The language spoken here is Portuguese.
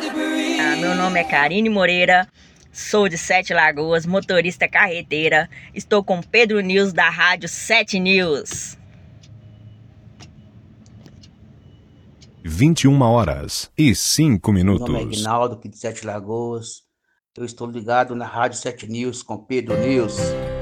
Meu nome é Karine Moreira, sou de Sete Lagoas, motorista carreteira. Estou com Pedro News da Rádio 7 News. 21h05. Meu nome é Aguinaldo, aqui de Sete Lagoas. Eu estou ligado na Rádio 7 News com Pedro News.